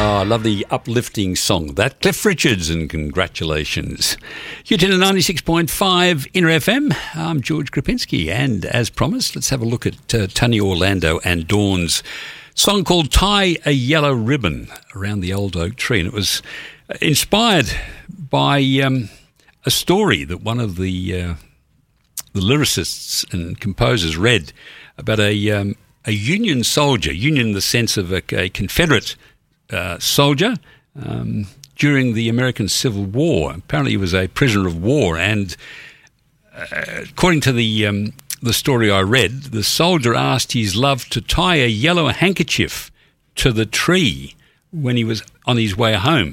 I love the uplifting song. That Cliff Richards, and congratulations. You're tuned to 96.5 Inner FM. I'm George Krapinski, and as promised, let's have a look at Tony Orlando and Dawn's song called Tie a Yellow Ribbon Around the Old Oak Tree. And it was inspired by a story that one of the lyricists and composers read about a Union soldier, Union in the sense of a Confederate soldier during the American Civil War. Apparently he was a prisoner of war, and according to the story I read, the soldier asked his love to tie a yellow handkerchief to the tree when he was on his way home.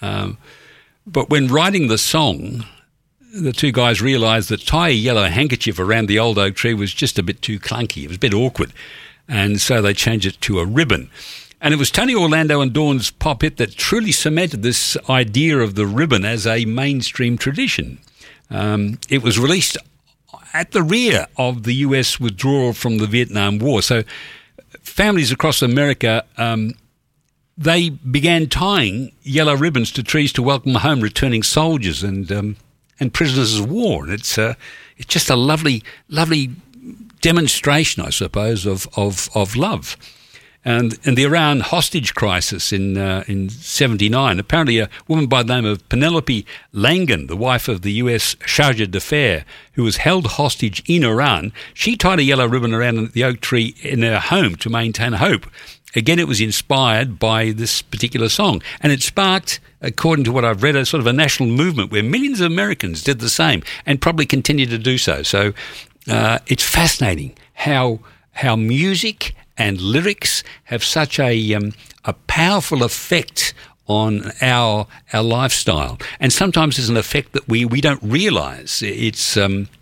But when writing the song, the two guys realised that tie a yellow handkerchief around the old oak tree was just a bit too clunky. It was a bit awkward. And so they changed it to a ribbon. And it was Tony Orlando and Dawn's pop hit that truly cemented this idea of the ribbon as a mainstream tradition. It was released at the rear of the US withdrawal from the Vietnam War. So families across America, they began tying yellow ribbons to trees to welcome home returning soldiers and prisoners of war. And it's just a lovely demonstration, I suppose, of love. And the Iran hostage crisis in 79, apparently a woman by the name of Penelope Langan, the wife of the US charge d'affaires, who was held hostage in Iran, she tied a yellow ribbon around the oak tree in her home to maintain hope. Again, it was inspired by this particular song, and it sparked, according to what I've read, a sort of a national movement where millions of Americans did the same and probably continue to do so. So it's fascinating how music and lyrics have such a powerful effect on our lifestyle, and sometimes there's an effect that we don't realise. It's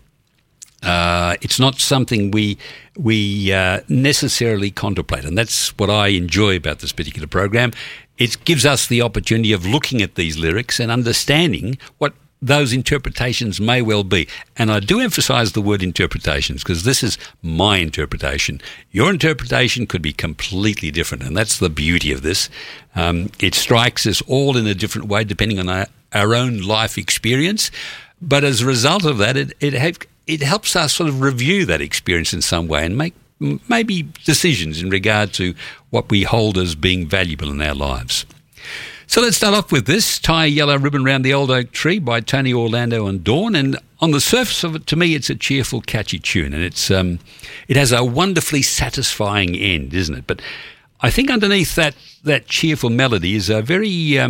not something we necessarily contemplate, and that's what I enjoy about this particular program. It gives us the opportunity of looking at these lyrics and understanding what those interpretations may well be. And I do emphasise the word interpretations because this is my interpretation. Your interpretation could be completely different, and that's the beauty of this. It strikes us all in a different way depending on our own life experience. But as a result of that, it helps us sort of review that experience in some way and make maybe decisions in regard to what we hold as being valuable in our lives. So let's start off with this, Tie a Yellow Ribbon Round the Old Oak Tree by Tony Orlando and Dawn. And on the surface of it, to me, it's a cheerful, catchy tune. And it has a wonderfully satisfying end, isn't it? But I think underneath that cheerful melody is a very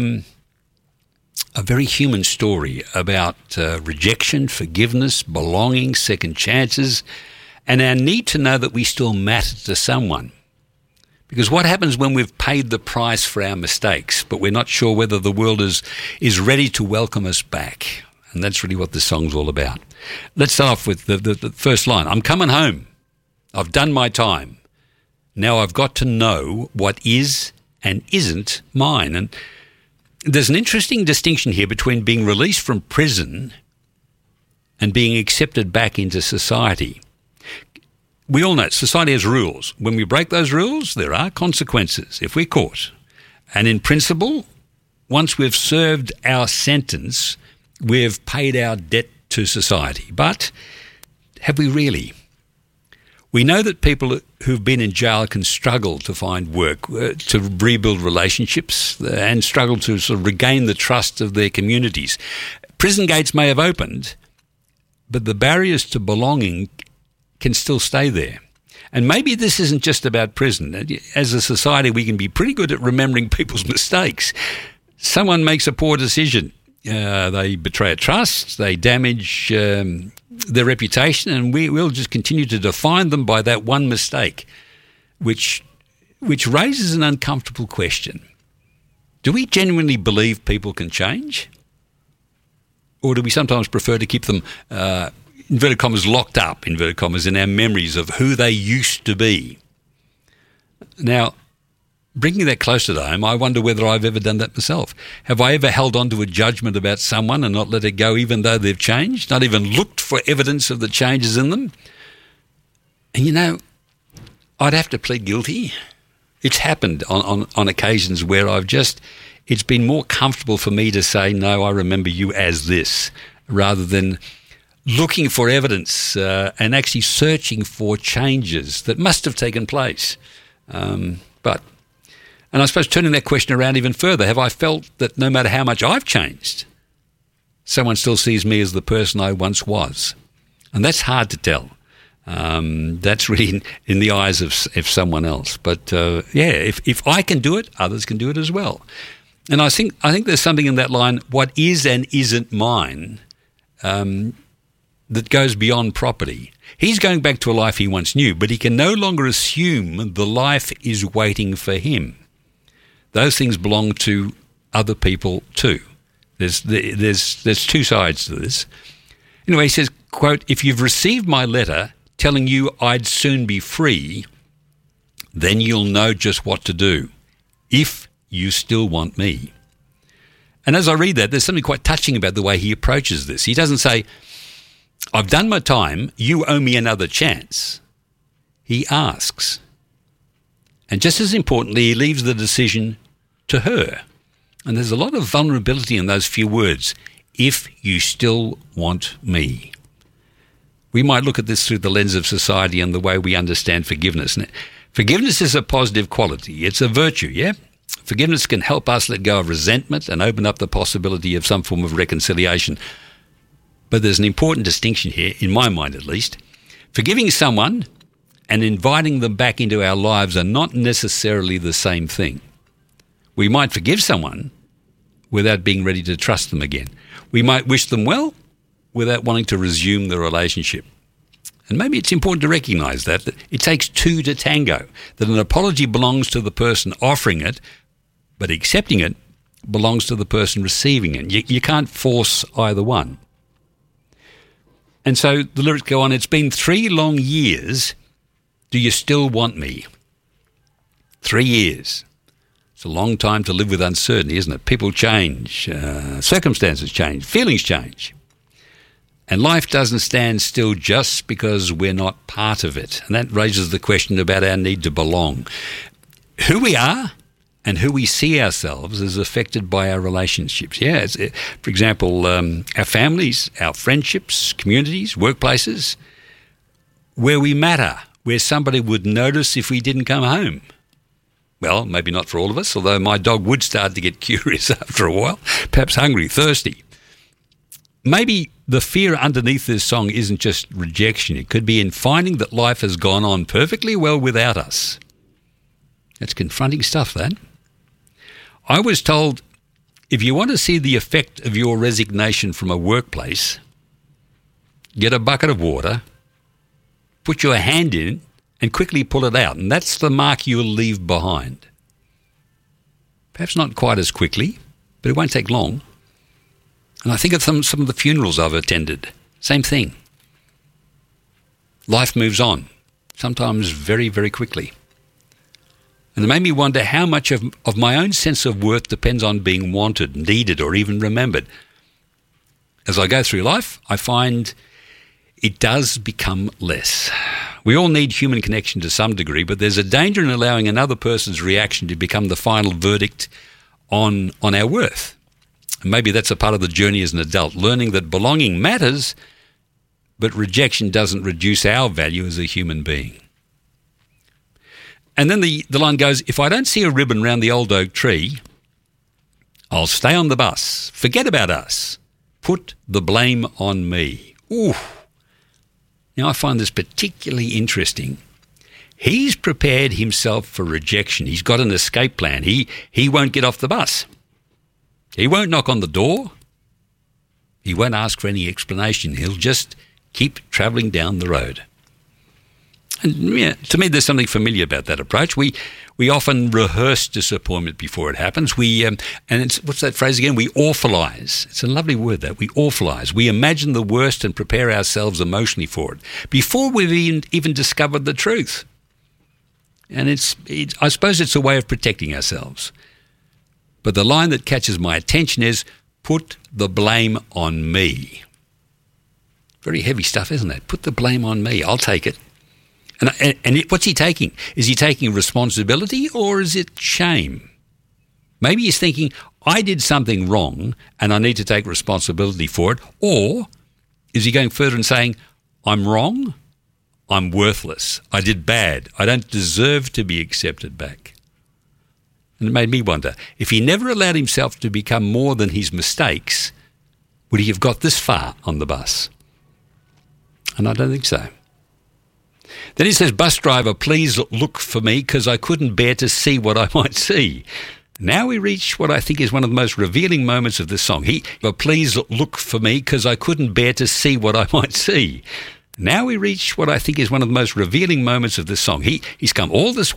human story about rejection, forgiveness, belonging, second chances, and our need to know that we still matter to someone. Because what happens when we've paid the price for our mistakes, but we're not sure whether the world is ready to welcome us back? And that's really what this song's all about. Let's start off with the first line. I'm coming home. I've done my time. Now I've got to know what is and isn't mine. And there's an interesting distinction here between being released from prison and being accepted back into society. We all know society has rules. When we break those rules, there are consequences if we're caught. And in principle, once we've served our sentence, we've paid our debt to society. But have we really? We know that people who've been in jail can struggle to find work, to rebuild relationships, and struggle to sort of regain the trust of their communities. Prison gates may have opened, but the barriers to belonging can still stay there. And maybe this isn't just about prison. As a society, we can be pretty good at remembering people's mistakes. Someone makes a poor decision. They betray a trust, they damage their reputation, and we'll just continue to define them by that one mistake, which raises an uncomfortable question. Do we genuinely believe people can change? Or do we sometimes prefer to keep them inverted commas, locked up, inverted commas, in our memories of who they used to be? Now, bringing that closer to home, I wonder whether I've ever done that myself. Have I ever held on to a judgment about someone and not let it go even though they've changed, not even looked for evidence of the changes in them? And I'd have to plead guilty. It's happened on occasions where it's been more comfortable for me to say, no, I remember you as this, rather than looking for evidence and actually searching for changes that must have taken place. And I suppose turning that question around even further, have I felt that no matter how much I've changed, someone still sees me as the person I once was? And that's hard to tell. That's really in the eyes of someone else. But if I can do it, others can do it as well. And I think there's something in that line, what is and isn't mine, that goes beyond property. He's going back to a life he once knew, but he can no longer assume the life is waiting for him. Those things belong to other people too. There's two sides to this. Anyway, he says, quote, if you've received my letter telling you I'd soon be free, then you'll know just what to do, if you still want me. And as I read that, there's something quite touching about the way he approaches this. He doesn't say, I've done my time, you owe me another chance. He asks. And just as importantly, he leaves the decision to her. And there's a lot of vulnerability in those few words, if you still want me. We might look at this through the lens of society and the way we understand forgiveness. Forgiveness is a positive quality. It's a virtue, yeah? Forgiveness can help us let go of resentment and open up the possibility of some form of reconciliation. But there's an important distinction here, in my mind at least. Forgiving someone and inviting them back into our lives are not necessarily the same thing. We might forgive someone without being ready to trust them again. We might wish them well without wanting to resume the relationship. And maybe it's important to recognise that it takes two to tango, that an apology belongs to the person offering it, but accepting it belongs to the person receiving it. You can't force either one. And so the lyrics go on, it's been 3 long years, do you still want me? 3 years. It's a long time to live with uncertainty, isn't it? People change, circumstances change, feelings change. And life doesn't stand still just because we're not part of it. And that raises the question about our need to belong. Who we are and who we see ourselves is affected by our relationships. Yeah, for example, our families, our friendships, communities, workplaces, where we matter, where somebody would notice if we didn't come home. Well, maybe not for all of us, although my dog would start to get curious after a while, perhaps hungry, thirsty. Maybe the fear underneath this song isn't just rejection. It could be in finding that life has gone on perfectly well without us. That's confronting stuff, that. I was told, if you want to see the effect of your resignation from a workplace, get a bucket of water, put your hand in it, and quickly pull it out. And that's the mark you'll leave behind. Perhaps not quite as quickly, but it won't take long. And I think of some of the funerals I've attended. Same thing. Life moves on, sometimes very, very quickly. And it made me wonder how much of my own sense of worth depends on being wanted, needed, or even remembered. As I go through life, I find it does become less. We all need human connection to some degree, but there's a danger in allowing another person's reaction to become the final verdict on our worth. And maybe that's a part of the journey as an adult, learning that belonging matters, but rejection doesn't reduce our value as a human being. And then the line goes, if I don't see a ribbon round the old oak tree, I'll stay on the bus. Forget about us. Put the blame on me. Ooh. Now, I find this particularly interesting. He's prepared himself for rejection. He's got an escape plan. He won't get off the bus. He won't knock on the door. He won't ask for any explanation. He'll just keep travelling down the road. And yeah, to me, there's something familiar about that approach. We often rehearse disappointment before it happens. What's that phrase again? We awfulize. It's a lovely word, that. We awfulize. We imagine the worst and prepare ourselves emotionally for it before we've even discovered the truth. And I suppose it's a way of protecting ourselves. But the line that catches my attention is, put the blame on me. Very heavy stuff, isn't it? Put the blame on me. I'll take it. And what's he taking? Is he taking responsibility or is it shame? Maybe he's thinking, I did something wrong and I need to take responsibility for it. Or is he going further and saying, I'm wrong, I'm worthless, I did bad, I don't deserve to be accepted back? And it made me wonder, if he never allowed himself to become more than his mistakes, would he have got this far on the bus? And I don't think so. Then he says, bus driver, please look for me because I couldn't bear to see what I might see. Now we reach what I think is one of the most revealing moments of this song. Please look for me because I couldn't bear to see what I might see. Now we reach what I think is one of the most revealing moments of this song. He's come all this